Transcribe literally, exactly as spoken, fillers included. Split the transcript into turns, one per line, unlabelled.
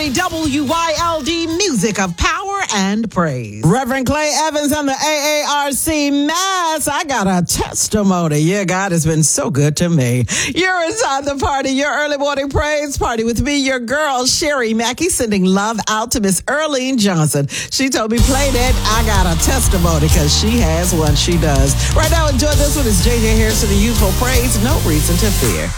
Miami W Y L D, music of power and praise. Reverend Clay Evans and the A A R C Mass. I got a testimony. Yeah, God has been so good to me. You're inside the party, your early morning praise party with me, your girl, Sherry Mackey, sending love out to Miss Earlene Johnson. She told me, play that. I got a testimony because she has one. She does. Right now, enjoy this one. It's J J Harrison, the youthful praise. No reason to fear.